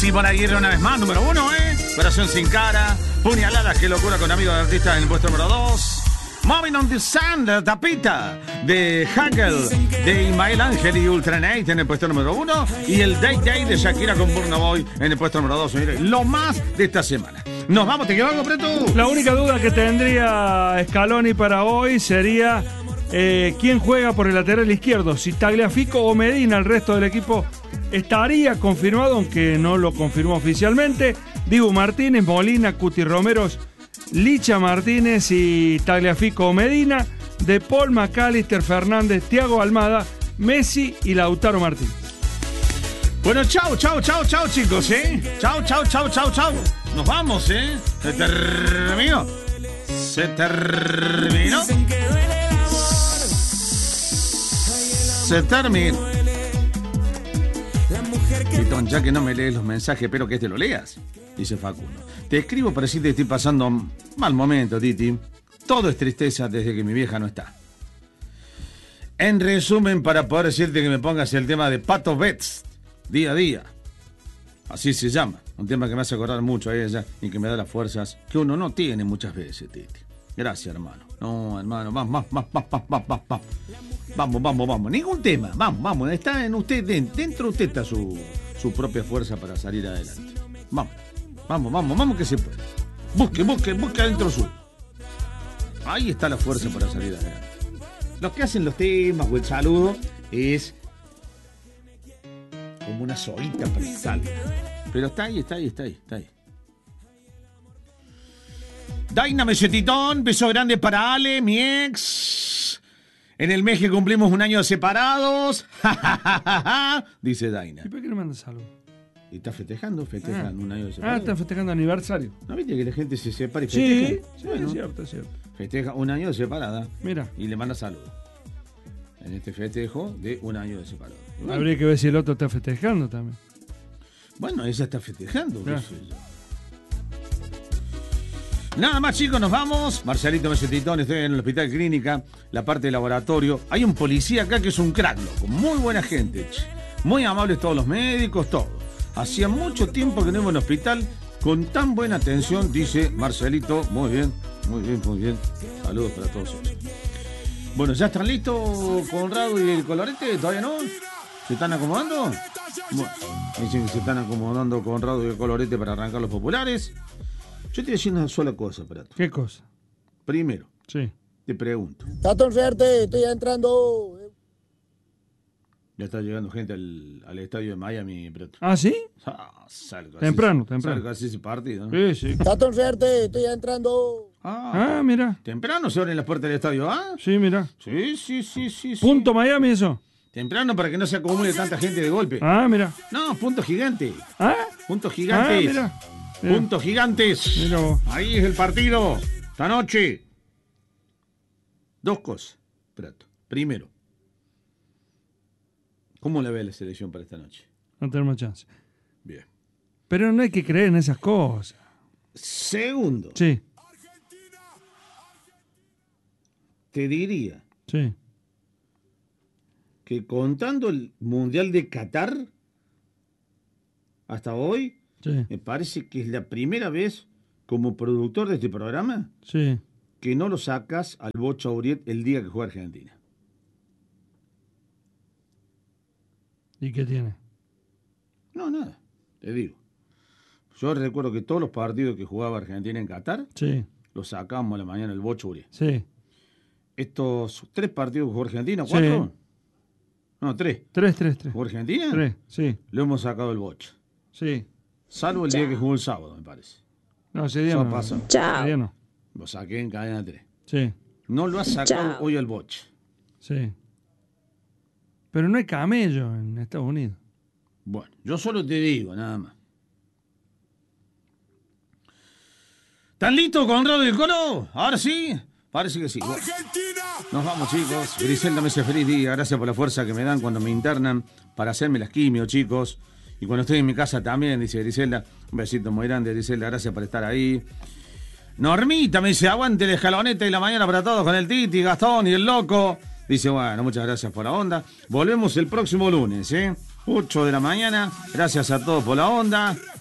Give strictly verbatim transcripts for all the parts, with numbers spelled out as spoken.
Simón Aguirre una vez más, número uno, ¿eh? Corazón sin cara. Puñaladas, qué locura con amigos de artistas en el puesto número dos. Moving on the Sand, Tapita, de Hagel, de Ismael Ángel y Ultranate en el puesto número uno. Y el Day Day de Shakira con Burna Boy en el puesto número dos. Señores, lo más de esta semana. Nos vamos, ¿te quedó algo, Preto? La única duda que tendría Scaloni para hoy sería eh, quién juega por el lateral izquierdo, si Tagliafico o Medina. El resto del equipo estaría confirmado, aunque no lo confirmó oficialmente. Dibu Martínez, Molina, Cuti Romeros, Licha Martínez y Tagliafico o Medina. De Paul, McAllister, Fernández, Thiago Almada, Messi y Lautaro Martínez. Bueno, chao, chao, chao, chao, chicos, ¿eh? Chao, chao, chao, chao, chao. Nos vamos, ¿eh? Se terminó. Se terminó. Se terminó. Titón, ya que no me lees los mensajes, espero que este lo leas. Dice Facundo. Te escribo para decirte que estoy pasando un mal momento, Titi. Todo es tristeza desde que mi vieja no está. En resumen, para poder decirte que me pongas el tema de Pato Betts, día a día. Así se llama. Un tema que me hace acordar mucho a ella y que me da las fuerzas que uno no tiene muchas veces, Titi. Gracias, hermano. No, hermano, vamos, vamos, vamos, vamos, vamos, vamos. Vamos, vamos, vamos. Ningún tema. Vamos, vamos. Está en usted, dentro de usted está su, su propia fuerza para salir adelante. Vamos, vamos, vamos, vamos que se puede. Busque, busque, busque adentro suyo. Ahí está la fuerza para salir adelante. Los que hacen los temas o el saludo es como una soguita para el salto. Pero está ahí, está ahí, está ahí, está ahí. Daina Mesetitón, beso grande para Ale, mi ex. En el mes que cumplimos un año de separados. Dice Daina. ¿Y por qué no manda salud? Y está festejando, festejan ah. un año de separados. Ah, está festejando aniversario. ¿No viste que la gente se separa y festeja? Sí, sí, bueno, es cierto, es cierto. Festeja un año de separada. Mira. Y le manda saludos. En este festejo de un año de separado. Bueno, habría que ver si el otro está festejando también. Bueno, ella está festejando. Claro. Nada más, chicos, nos vamos. Marcelito Mesetitón, estoy en el Hospital Clínica, la parte de laboratorio. Hay un policía acá que es un crack, loco. Muy buena gente, che. Muy amables todos los médicos, todo. Hacía mucho tiempo que no iba a un hospital con tan buena atención, dice Marcelito. Muy bien, muy bien, muy bien. Saludos para todos ellos. Bueno, ¿ya están listos Conrado y el Colorete? ¿Todavía no? ¿Se están acomodando? Bueno, dicen que se están acomodando Conrado y el Colorete para arrancar los populares. Yo te voy a decir una sola cosa, Prato. ¿Qué cosa? Primero, sí. Te pregunto. Tato Suerte, estoy entrando. Ya está llegando gente al, al estadio de Miami, Prato. ¿Ah, sí? Ah, salgo temprano, así, temprano. Salgo así ese partido, ¿no? Sí, sí. Tato Suerte, estoy entrando. Ah, ah, mira. Temprano se abren las puertas del estadio, ¿ah? Sí, mira. Sí, sí, sí, sí. Punto sí. Miami, eso. Temprano para que no se acumule tanta gente de golpe. Ah, mira. No, punto gigante. Ah. Puntos gigantes. Ah, mira. Mira. Puntos gigantes. Mira vos. Ahí es el partido. Esta noche. Dos cosas, Prato. Primero, ¿cómo la ve la selección para esta noche? No tenemos chance. Bien. Pero no hay que creer en esas cosas. Segundo. Sí. Te diría. Sí. Que contando el Mundial de Qatar, hasta hoy, sí. me parece que es la primera vez como productor de este programa sí. que no lo sacas al Bocha Uriet el día que juega Argentina. ¿Y qué tiene? No, nada, te digo. Yo recuerdo que todos los partidos que jugaba Argentina en Qatar, sí. los sacábamos a la mañana el Bocha Uriet. Sí. Estos tres partidos que jugó Argentina, ¿cuatro? Sí. No, tres. Tres, tres, tres. ¿Jugó Argentina? Tres, sí. Le hemos sacado el Bocha. Sí. Salvo el día que jugó el sábado, me parece. No, ese día Eso no. pasa. Chao. Ese día no. Lo saqué en cadena tres. Sí. No lo has sacado Chao. hoy al Bocha. Sí. Pero no hay camello en Estados Unidos. Bueno, yo solo te digo, nada más. ¿Están listos con Conrado y el Colo? ¿Ahora sí? Parece que sí. Bueno, nos vamos, chicos. Griselda me hace feliz día. Gracias por la fuerza que me dan cuando me internan para hacerme las quimio, chicos. Y cuando estoy en mi casa también, dice Griselda. Un besito muy grande, Griselda. Gracias por estar ahí. Normita me dice, aguante el escaloneta y la mañana para todos con el Titi, Gastón y el Loco. Dice, bueno, muchas gracias por la onda. Volvemos el próximo lunes, ¿eh? ocho de la mañana. Gracias a todos por la onda.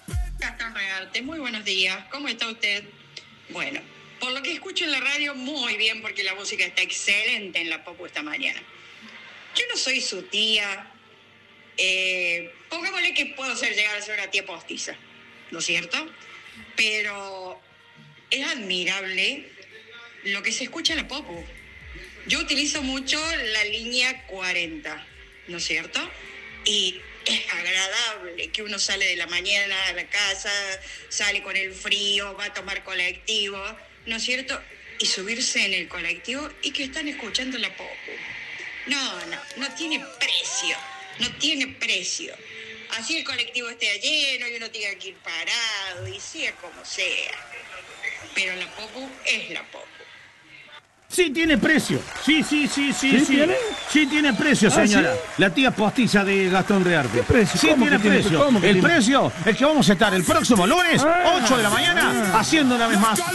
tardes, muy buenos días. ¿Cómo está usted? Bueno, por lo que escucho en la radio, muy bien, porque la música está excelente en la Popu esta mañana. Yo no soy su tía. Eh, pongámosle que puedo ser, llegar a ser una tía postiza, ¿no es cierto? Pero es admirable lo que se escucha en la Popu. Yo utilizo mucho la línea cuarenta, ¿no es cierto? Y es agradable que uno sale de la mañana a la casa, sale con el frío, va a tomar colectivo, ¿no es cierto? Y subirse en el colectivo y que están escuchando la Popu. No, no, no tiene precio, no tiene precio. Así el colectivo esté lleno y uno tenga que ir parado y sea como sea. Pero la Popu es la Popu. Sí, tiene precio. Sí, sí, sí, sí, ¿Sí sí. tiene? Sí, tiene precio, ¿Ah, señora. sí? La tía postiza de Gastón Rearte. ¿Qué precio? Sí, ¿Cómo tiene que tiene- precio. cómo que El tiene? precio es que vamos a estar el próximo lunes, Ah. ocho de la mañana, haciendo una vez más